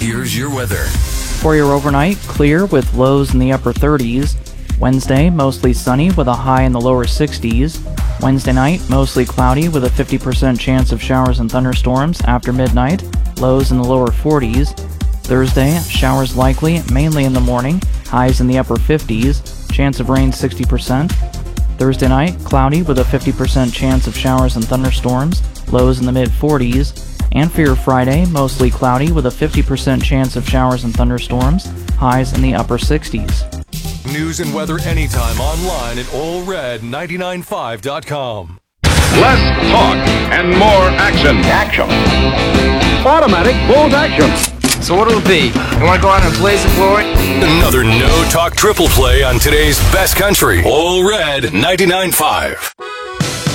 Here's your weather. For your overnight, clear with lows in the upper 30s. Wednesday, mostly sunny with a high in the lower 60s. Wednesday night, mostly cloudy with a 50% chance of showers and thunderstorms after midnight, lows in the lower 40s. Thursday, showers likely, mainly in the morning, highs in the upper 50s, chance of rain 60%. Thursday night, cloudy with a 50% chance of showers and thunderstorms, lows in the mid-40s. And for your Friday, mostly cloudy with a 50% chance of showers and thunderstorms, highs in the upper 60s. News and weather anytime online at allred995.com. Less talk and more action. Action. Automatic bolt action. So what'll it be? You want to go out and blaze the floor? Another no-talk triple play on today's best country. All Red 99.5.